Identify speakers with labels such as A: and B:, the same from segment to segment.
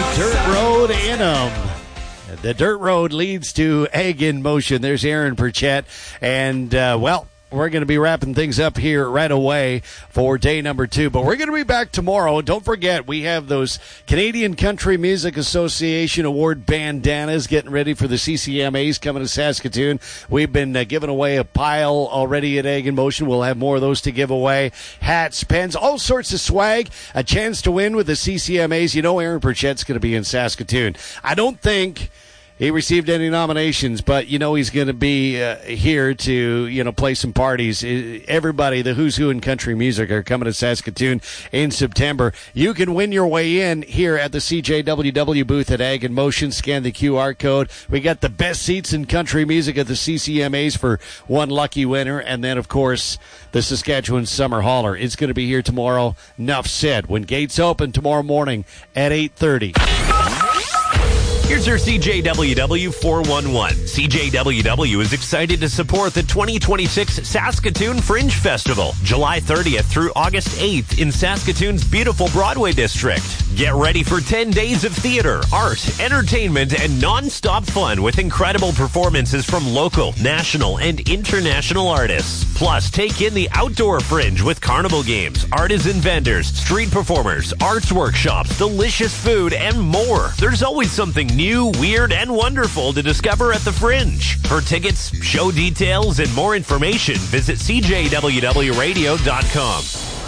A: Dirt road in 'em. The dirt road leads to Egg in Motion. There's Aaron Perchette. And, we're going to be wrapping things up here right away for day number 2. But we're going to be back tomorrow. Don't forget, we have those Canadian Country Music Association Award bandanas getting ready for the CCMAs coming to Saskatoon. We've been giving away a pile already at Egg in Motion. We'll have more of those to give away. Hats, pens, all sorts of swag. A chance to win with the CCMAs. You know Aaron Perchette's going to be in Saskatoon. I don't think he received any nominations, but he's going to be here to play some parties. Everybody, the who's who in country music, are coming to Saskatoon in September. You can win your way in here at the CJWW booth at Ag in Motion. Scan the QR code. We got the best seats in country music at the CCMAs for one lucky winner, and then of course the Saskatchewan Summer Hauler. It's going to be here tomorrow. Enough said. When gates open tomorrow morning at 8:30.
B: Here's your CJWW 411. CJWW is excited to support the 2026 Saskatoon Fringe Festival, July 30th through August 8th in Saskatoon's beautiful Broadway district. Get ready for 10 days of theater, art, entertainment, and non-stop fun with incredible performances from local, national, and international artists. Plus, take in the outdoor Fringe with carnival games, artisan vendors, street performers, arts workshops, delicious food, and more. There's always something new, weird, and wonderful to discover at the Fringe. For tickets, show details, and more information, visit CJWWRadio.com.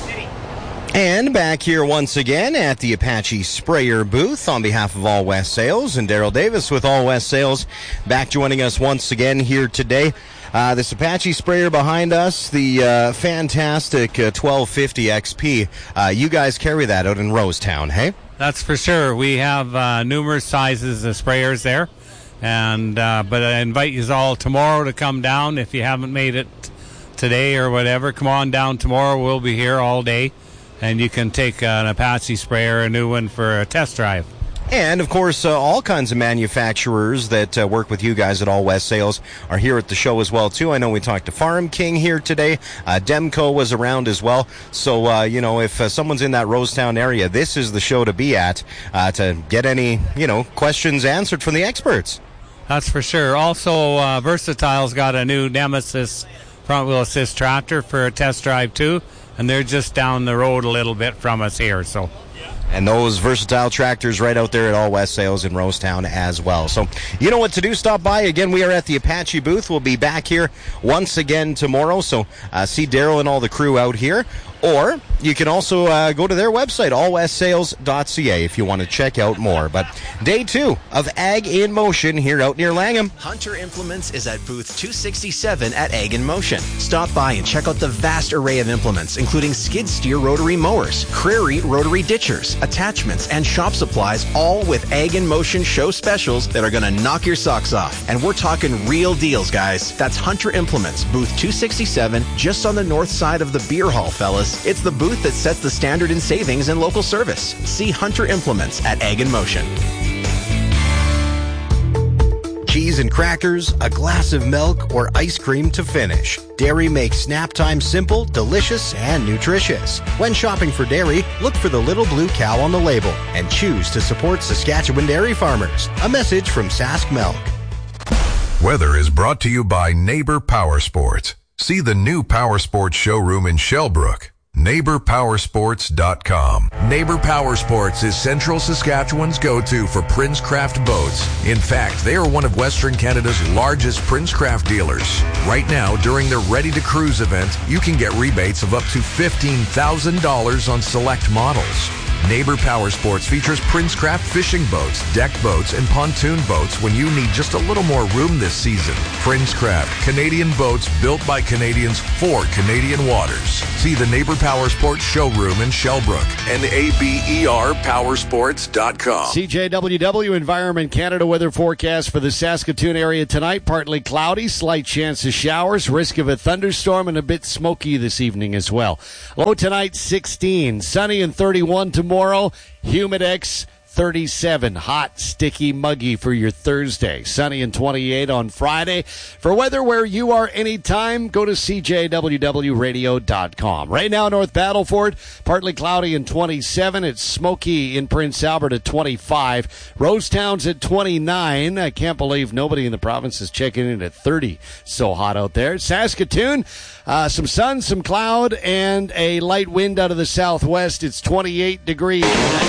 C: And back here once again at the Apache Sprayer booth on behalf of All West Sales, and Daryl Davis with All West Sales back joining us once again here today. This Apache sprayer behind us, the fantastic 1250 XP. You guys carry that out in Rosetown, hey?
D: That's for sure. We have numerous sizes of sprayers there, and but I invite you all tomorrow to come down. If you haven't made it today or whatever, come on down tomorrow. We'll be here all day, and you can take an Apache sprayer, a new one, for a test drive.
C: And, of course, all kinds of manufacturers that work with you guys at All West Sales are here at the show as well, too. I know we talked to Farm King here today. Demco was around as well. So, if someone's in that Rosetown area, this is the show to be at to get any, questions answered from the experts.
D: That's for sure. Also, Versatile's got a new Nemesis front-wheel assist tractor for a test drive, too. And they're just down the road a little bit from us here, so...
C: And those Versatile tractors right out there at All West Sales in Rosetown as well. So you know what to do. Stop by. Again, we are at the Apache booth. We'll be back here once again tomorrow. So see Daryl and all the crew out here. Or you can also go to their website, allwestsales.ca, if you want to check out more. But day 2 of Ag in Motion here out near Langham.
E: Hunter Implements is at booth 267 at Ag in Motion. Stop by and check out the vast array of implements, including skid steer rotary mowers, Crary rotary ditchers, attachments, and shop supplies, all with Ag in Motion show specials that are going to knock your socks off. And we're talking real deals, guys. That's Hunter Implements, booth 267, just on the north side of the beer hall, fellas. It's the booth that sets the standard in savings and local service. See Hunter Implements at Ag in Motion.
C: Cheese and crackers, a glass of milk, or ice cream to finish. Dairy makes snap time simple, delicious, and nutritious. When shopping for dairy, look for the little blue cow on the label and choose to support Saskatchewan dairy farmers. A message from Sask Milk.
F: Weather is brought to you by Neighbor Power Sports. See the new Power Sports showroom in Shellbrook. NeighborPowersports.com. Neighbor Power Sports is Central Saskatchewan's go-to for Princecraft boats. In fact, they are one of Western Canada's largest Princecraft dealers. Right now, during their Ready to Cruise event, you can get rebates of up to $15,000 on select models. Neighbor Power Sports features Princecraft fishing boats, deck boats, and pontoon boats when you need just a little more room this season. Princecraft, Canadian boats built by Canadians for Canadian waters. See the Neighbor Power Sports showroom in Shellbrook. NABERPowersports.com.
A: CJWW Environment Canada weather forecast for the Saskatoon area tonight. Partly cloudy, slight chance of showers, risk of a thunderstorm, and a bit smoky this evening as well. Low tonight, 16. Sunny and 31 tomorrow. Humidex, 37. Hot, sticky, muggy for your Thursday. Sunny and 28 on Friday. For weather where you are anytime, go to CJWWRadio.com. Right now, North Battleford, partly cloudy and 27. It's smoky in Prince Albert at 25. Rosetown's at 29. I can't believe nobody in the province is checking in at 30. So hot out there. Saskatoon, some sun, some cloud, and a light wind out of the southwest. It's 28 degrees.